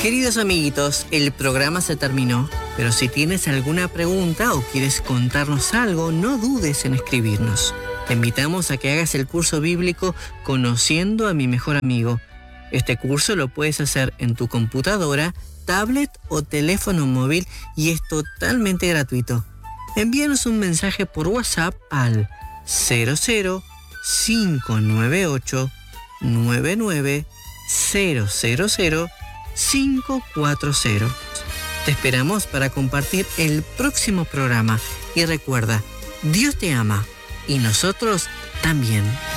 Queridos amiguitos, el programa se terminó, pero si tienes alguna pregunta o quieres contarnos algo, no dudes en escribirnos. Te invitamos a que hagas el curso bíblico Conociendo a mi mejor amigo. Este curso lo puedes hacer en tu computadora, tablet o teléfono móvil y es totalmente gratuito. Envíanos un mensaje por WhatsApp al 00598 99 000 540. Te esperamos para compartir el próximo programa y recuerda, Dios te ama y nosotros también.